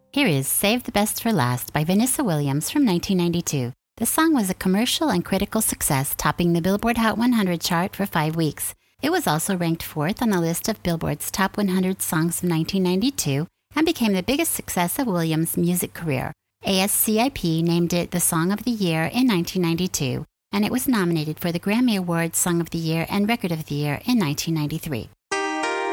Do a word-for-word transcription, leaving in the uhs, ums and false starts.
Here is Save the Best for Last by Vanessa Williams from nineteen ninety-two. The song was a commercial and critical success, topping the Billboard Hot one hundred chart for five weeks. It was also ranked fourth on the list of Billboard's Top one hundred Songs of nineteen ninety-two and became the biggest success of Williams' music career. A S C I P named it the Song of the Year in nineteen ninety-two, and it was nominated for the Grammy Awards Song of the Year and Record of the Year in nineteen ninety-three.